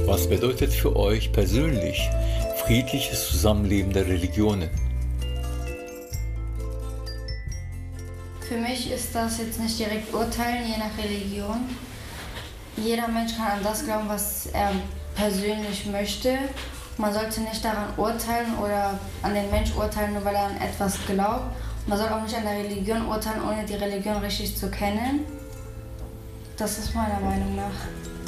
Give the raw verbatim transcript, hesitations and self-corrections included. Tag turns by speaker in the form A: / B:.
A: Was bedeutet für euch persönlich friedliches Zusammenleben der Religionen?
B: Für mich ist das jetzt nicht direkt urteilen, je nach Religion. Jeder Mensch kann an das glauben, was er persönlich möchte. Man sollte nicht daran urteilen oder an den Mensch urteilen, nur weil er an etwas glaubt. Man soll auch nicht an der Religion urteilen, ohne die Religion richtig zu kennen. Das ist meiner Meinung nach.